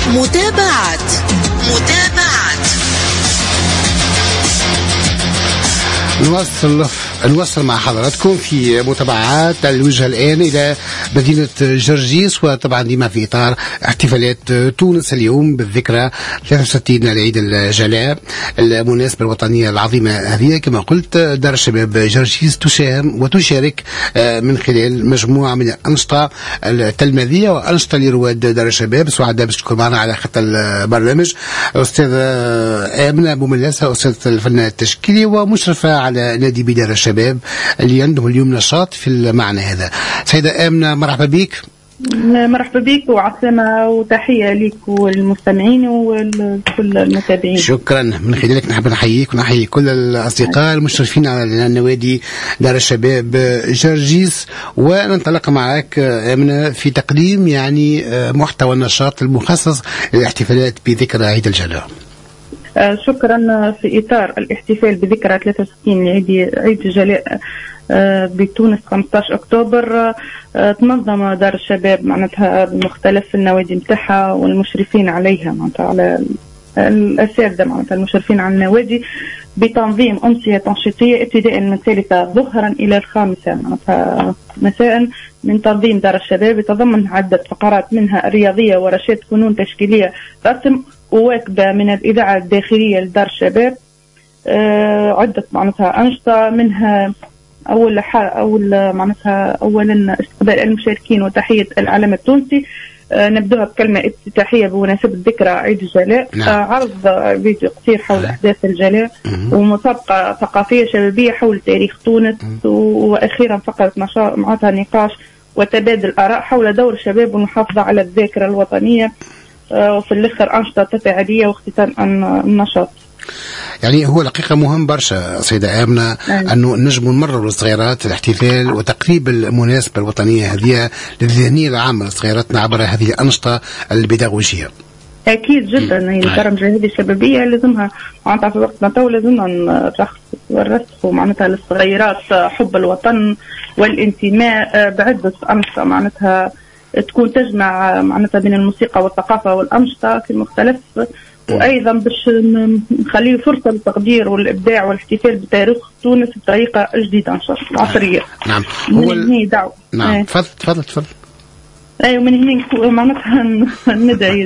متابعة. نوصل مع حضراتكم في متابعات الوجهة الآن إلى مدينة جرجيس، وطبعا ديما في إطار احتفالات تونس اليوم بالذكرى 63 لعيد الجلاء، المناسبة الوطنية العظيمة هذه. كما قلت دار الشباب جرجيس تساهم وتشارك من خلال مجموعة من الأنشطة التلميذية وأنشطة لرواد دار الشباب. سعداء باش تكون معنا على خط البرنامج أستاذ آمنة بوملاسة، أستاذ الفن التشكيلي ومشرفة على نادي بدار الشباب اللي عندهم اليوم نشاط في المعنى هذا. سيدة آمنة مرحبا بك. مرحبا بك وعسلامة وتحية لك والمستمعين وكل المتابعين. شكرا. من خلالك نحب نحييك ونحيي كل الأصدقاء المشرفين على نوادي دار الشباب جرجيس، وننطلق معك آمنة في تقديم يعني محتوى النشاط المخصص للاحتفالات بذكرى عيد الجلاء. شكرا. في إطار الاحتفال بذكرى 63 عيد الجلاء بتونس 15 أكتوبر، تنظم دار الشباب معناتها بمختلف النوادي متاعها والمشرفين عليها معناتها على الأساتذة معناتها المشرفين على النوادي بتنظيم أمسية تنشيطية ابتداء من 3 ظهرا إلى 5 معناتها مساء من تنظيم دار الشباب، يتضمن عدة فقرات منها الرياضية ورشات فنون تشكيلية رسم وواكبة من الإذاعة الداخلية لدار الشباب. عدة معناتها أنشطة منها أولا استقبال المشاركين وتحية العلم التونسي. نبدأها بكلمة افتتاحية بمناسبة ذكرى عيد الجلاء. عرض فيديو قصير حول أحداث الجلاء ومسابقة ثقافية شبابية حول تاريخ تونس. وأخيرا فقرة معناتها نقاش وتبادل آراء حول دور الشباب والمحافظة على الذاكرة الوطنية. وفي الآخر أنشطة تفاعلية واختتام النشاط. يعني هو الحقيقة مهم برشا سيدة آمنة أنه نجم نمرر الصغيرات الاحتفال وتقريب المناسبة الوطنية هذه للذهنية العامة لصغيراتنا عبر هذه الأنشطة البيداغوجية. أكيد جدا. البرامج هذه الشبابية لازمها معناتها في وقتنا تو لازمنا نرسخوا معناتها للصغيرات حب الوطن والانتماء بعدة أنشطة معناتها تكون تجمع معناتها بين الموسيقى والثقافة والأنشطة في المختلف، وأيضا باش نخليه فرصة للتقدير والإبداع والاحتفال بتاريخ تونس بطريقة جديدة إن شاء الله عصرية. نعم. هو دعوة. نعم. تفضل. أيوة من هنا معناتها ندعي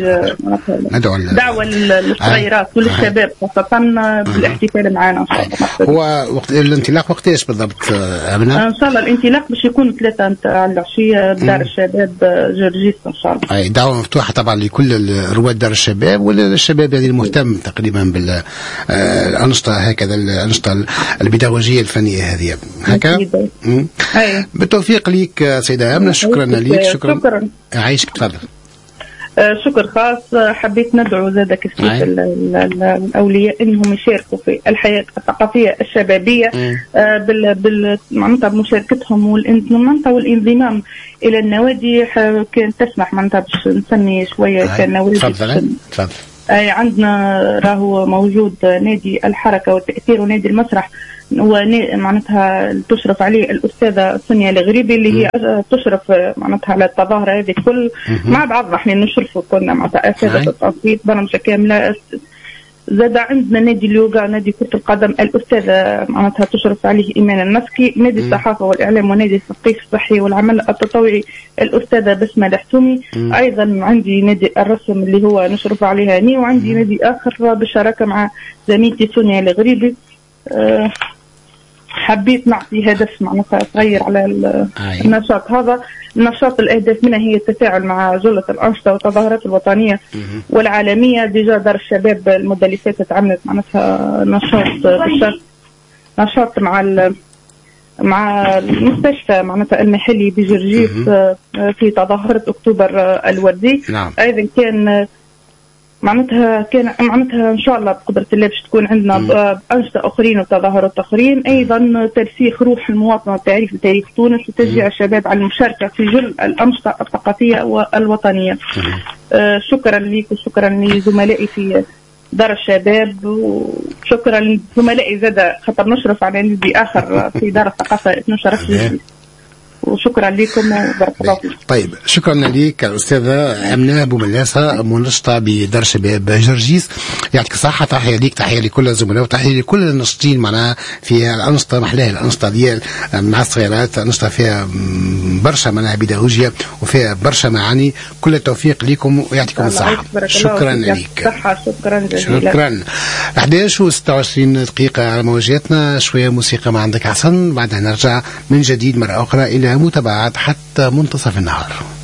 دعوة للصغيرات والشباب خاصة بالاحتفال معنا إن شاء الله. هو وقت الانطلاق وقت إيش بالضبط آمنة؟ إن شاء الله الانطلاق باش يكون 3 متاع العشية بدار الشباب جرجيس إن شاء الله. أي دعوة مفتوحة طبعا لكل رواد دار الشباب والشباب يعني المهتم تقريبا بالأنشطة هكذا الأنشطة البيداغوجية الفنية هذه هكا. بالتوفيق ليك سيدة آمنة. شكرا ليك. شكرا. عايشك. تفضل. شكر خاص. حبيت ندعو زاد كثير الأولياء إنهم يشاركوا في الحياة الثقافية الشبابية معناتها بمشاركتهم والانضمام إلى النوادي. كانت تسمح معناتها باش نسمي شوية كنوادي. تفضل. عندنا راهو موجود نادي الحركة والتأثير ونادي المسرح، معناتها تشرف عليه الأستاذة سونيا الغريبي اللي هي تشرف معناتها على التظاهرة هذه كل مع بعضنا احنا نشرفوا كنا معناتها أساتذة التنسيق برامج كاملة. زاد عندنا نادي اليوغا نادي كرة القدم الأستاذة معناتها تشرف عليه إيمان المسكي، نادي الصحافة والإعلام ونادي التثقيف الصحي والعمل التطوعي الأستاذة بسمة الحتومي. أيضا عندي نادي الرسم اللي هو نشرف عليها هني، وعندي نادي آخر بالشراكة مع زميلتي سونيا الغريبي. حبيت نعطي هدف معناتها صغير على النشاط هذا. النشاط الأهداف منها هي التفاعل مع جلة الأنشطة والتظاهرات الوطنية والعالمية. ديجا دار الشباب المدة اللي فاتت عملت معناتها نشاط مع المستشفى معناتها المحلي بجرجيس في تظاهرة أكتوبر الوردي. أيضا كان معناتها إن شاء الله بقدرة الله باش تكون عندنا أنشطة أخرين وتظاهرات أخرين. أيضا ترسيخ روح المواطنة والتعريف بتاريخ تونس وتشجيع الشباب على المشاركة في جل الأنشطة الثقافية والوطنية. شكرا لك وشكرا لزملائي في دار الشباب وشكرا لزملائي زاد خاطر نشرف على نادي آخر في دار الثقافة نشرف فيه. وشكرا لكم وبارك الله فيكم. طيب شكرا لك الأستاذة أمنة بوملاسة منشطة بدار شباب جرجيس، يعطيك الصحة. تحية ليك، تحية لكل الزملاء، وتحية لكل الناشطين معناها في الأنشطة محلاها الأنشطة ديال مع الصغيرات، أنشطة فيها برشا معناها بيداغوجيا وفيها برشا معاني. كل التوفيق لكم ويعطيكم الصحة. شكرا لك. شكرا جزيلا. شكرا. 11:26 دقيقة على موجاتنا. شوية موسيقى ما عندك حسن، بعدها نرجع من جديد مرة أخرى إلى متابعة حتى منتصف النهار.